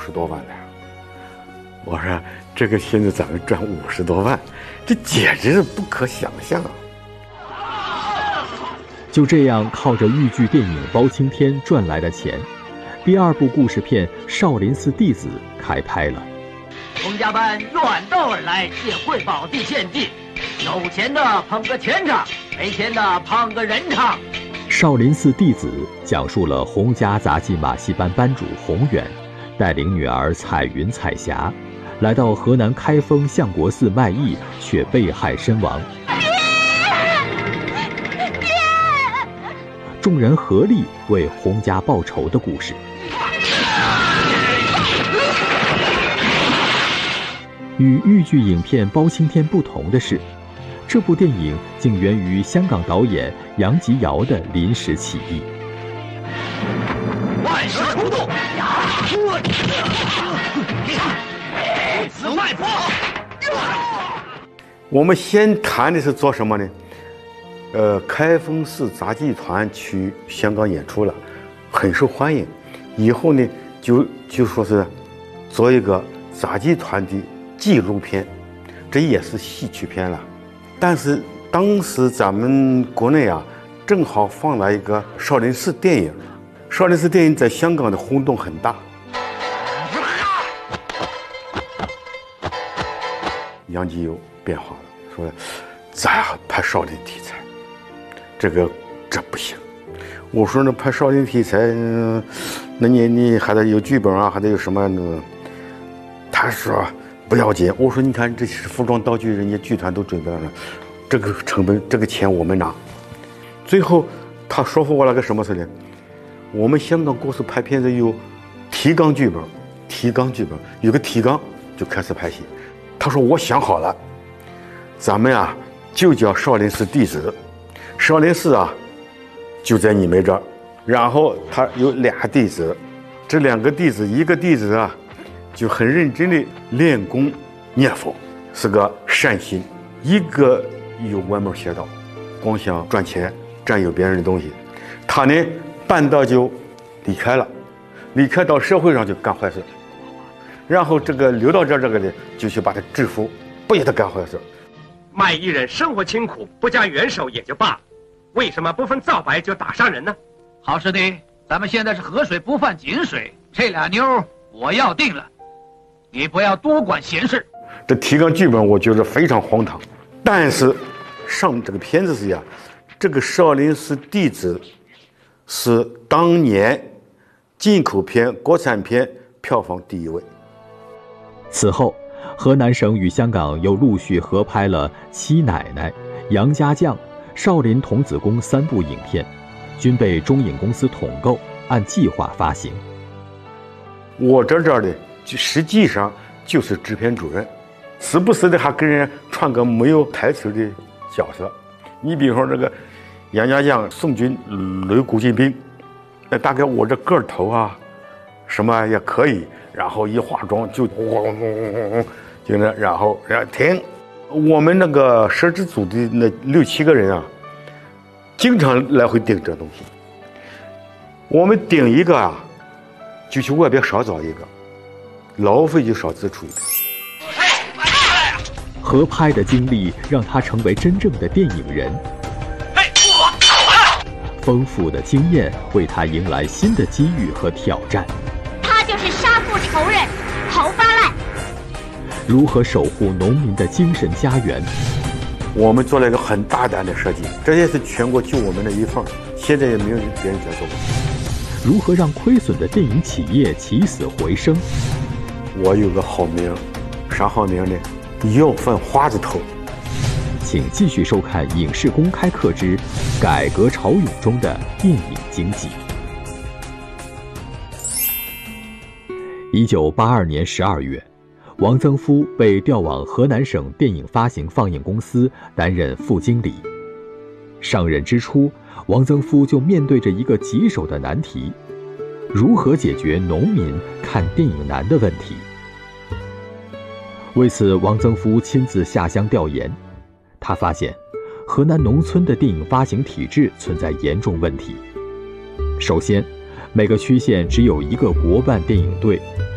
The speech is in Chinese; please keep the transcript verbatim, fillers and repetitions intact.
十多万呢。我说这个现在咱们赚五十多万，这简直是不可想象啊！ 就这样靠着豫剧电影《包青天》赚来的钱，第二部故事片《少林寺弟子》开拍了。 洪家班远道而来，借贵宝地献计，有钱的捧个钱场，没钱的捧个人场。 少林寺弟子讲述了洪家杂技马戏班班主洪远带领女儿彩云、彩霞来到河南开封相国寺卖艺，却被害身亡。众人合力为洪家报仇的故事。与豫剧影片《包青天》不同的是，这部电影竟源于香港导演杨吉尧的临时起意。 万蛇出洞，内死外破。 我们先谈的是做什么呢？呃，开封市杂技团去香港演出了，很受欢迎。以后呢，就就说是做一个杂技团的纪录片，这也是戏曲片了。但是当时咱们国内啊，正好放了一个少林寺电影，少林寺电影在香港的轰动很大。杨吉有变化了，说咱拍少林题材。这个这不行，我说那拍少林题材，嗯、那你你还得有剧本啊，还得有什么呢？他说不要紧。我说你看这是服装道具，人家剧团都准备了，这个成本这个钱我们拿。最后他说服我了个什么事呢？我们香港公司拍片子有提纲剧本，提纲剧本有个提纲就开始拍戏。他说我想好了，咱们啊就叫少林寺弟子。少林寺啊，就在你们这儿，然后他有俩弟子，这两个弟子，一个弟子啊，就很认真的练功念佛，是个善心；一个有歪门邪道，光想赚钱，占有别人的东西。他呢，半道就离开了，离开到社会上就干坏事，然后这个留到这儿这个呢，就去把他制服，不许他干坏事。 卖艺人生活清苦，不加援手也就罢了。为什么不分皂白就打伤人呢？ 好师弟，咱们现在是河水不犯井水，这俩妞我要定了，你不要多管闲事。 这提纲剧本我觉得非常荒唐，但是上这个片子是呀，这个少林寺弟子是当年进口片、国产片票房第一位。 此后，河南省与香港又陆续合拍了《七奶奶》《杨家将》《少林童子功》三部影片，均被中影公司统购，按计划发行。 我这这儿的就实际上就是制片主任，时不时的还跟人串个没有台词的角色。你比如说这个杨家将宋军擂古今兵，那大概我这个头啊，什么也可以，然后一化妆就轰轰轰轰，就那，然后然后停。我们那个摄制组的那六七个人啊，经常来回盯这东西。我们顶一个啊，就去外边少找一个，劳费就少支出一个。 合拍的经历让他成为真正的电影人，丰富的经验为他迎来新的机遇和挑战。 他就是杀父仇人侯发赖。 如何守护农民的精神家园？ 我们做了一个很大胆的设计，这也是全国就我们的一份，现在也没有别人在做过。 如何让亏损的电影企业起死回生？ 我有个好名，啥好名呢？要饭花子头。 请继续收看《影视公开课之改革潮涌中的电影经济》。一九八二年十二月，王曾夫被调往河南省电影发行放映公司担任副经理。上任之初，王曾夫就面对着一个棘手的难题：如何解决农民看电影难的问题？为此，王曾夫亲自下乡调研。他发现，河南农村的电影发行体制存在严重问题。首先，每个区县只有一个国办电影队，